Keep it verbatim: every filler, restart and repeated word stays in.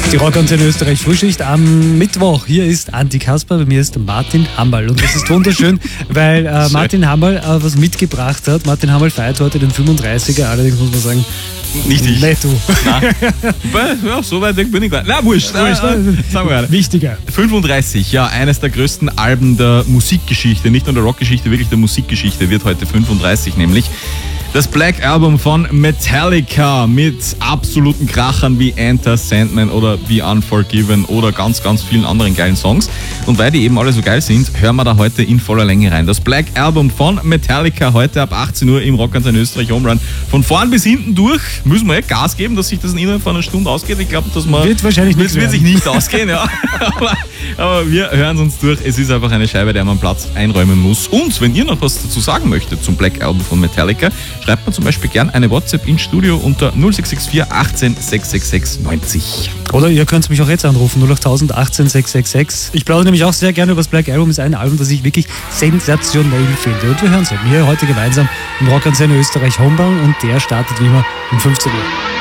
Die Rockantenne Österreich Frühschicht am Mittwoch. Hier ist Anti Kasper, bei mir ist Martin Hammerl. Und das ist wunderschön, weil äh, Martin Hammerl äh, was mitgebracht hat. Martin Hammerl feiert heute den fünfunddreißiger, allerdings muss man sagen, nicht ich. Nicht du. Nein. Ja, so weit weg bin ich gar nicht. Na, wurscht. wurscht. Sagen wir gerade. Wichtiger. fünfunddreißig, ja, eines der größten Alben der Musikgeschichte, nicht nur der Rockgeschichte, wirklich der Musikgeschichte, wird heute fünfunddreißig nämlich. Das Black Album von Metallica mit absoluten Krachern wie Enter Sandman oder Be Unforgiven oder ganz, ganz vielen anderen geilen Songs. Und weil die eben alle so geil sind, hören wir da heute in voller Länge rein. Das Black Album von Metallica heute ab achtzehn Uhr im Rockantenne Österreich Home Run. Von vorn bis hinten durch müssen wir ja Gas geben, dass sich das innerhalb von einer Stunde ausgeht. Ich glaube, dass man... Wird wahrscheinlich nicht Das wird sich nicht ausgehen, ja. aber, aber wir hören uns durch. Es ist einfach eine Scheibe, der man Platz einräumen muss. Und wenn ihr noch was dazu sagen möchtet zum Black Album von Metallica, schreibt mir zum Beispiel gern eine WhatsApp ins Studio unter null sechs sechs vier achtzehn sechs sechs sechs neunzig. Oder ihr könnt mich auch jetzt anrufen, null achttausend achtzehn sechs sechs sechs. Ich plaudere nämlich auch sehr gerne über das Black Album. Das ist ein Album, das ich wirklich sensationell finde. Und wir hören es eben hier heute gemeinsam im Rockantenne Österreich Homebau und der startet wie immer um fünfzehn Uhr.